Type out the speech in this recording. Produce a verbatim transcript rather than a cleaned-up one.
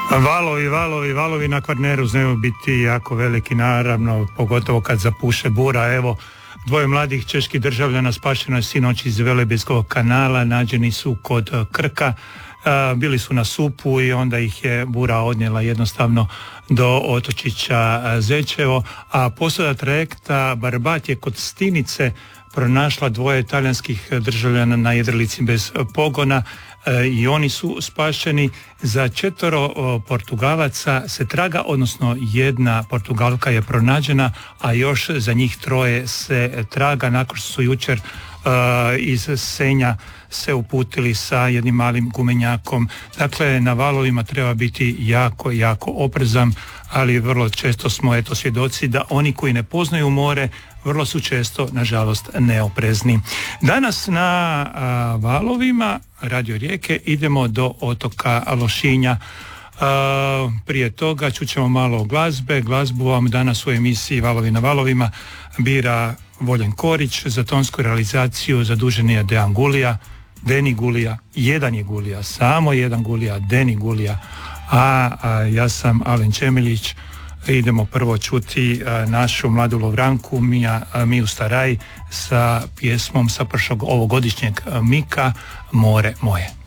Valovi, valovi, valovi na Kvarneru znaju biti jako veliki, naravno, pogotovo kad zapuše bura. Evo, dvoje mladih čeških državljana spašeno je sinoć iz Velebitskog kanala, nađeni su kod Krka, bili su na supu i onda ih je bura odnijela jednostavno do otočića Zečevo, a posada trajekta Barbat je kod Stinice pronašla dvoje talijanskih državljana na jedrilici bez pogona i oni su spašeni. Za četvoro Portugalaca se traga, odnosno jedna Portugalka je pronađena, a još za njih troje se traga nakon što su jučer uh, iz Senja se uputili sa jednim malim gumenjakom. Dakle, na valovima treba biti jako, jako oprezan, ali vrlo često smo eto svjedoci da oni koji ne poznaju more vrlo su često, nažalost, neoprezni. Danas na a, valovima Radio Rijeke idemo do otoka Lošinja. A, prije toga čućemo malo glazbe. Glazbu vam danas u emisiji Valovi na valovima bira Voljen Korić, za tonsku realizaciju zadužen je Dejan Gulija, Deni Gulija, jedan je Gulija, samo jedan Gulija, Deni Gulija, a, a ja sam Alen Čemeljić. Idemo prvo čuti a, našu mladu Lovranku Mija, a, Miju Staraj sa pjesmom sa prošlog ovogodišnjeg Mika More moje.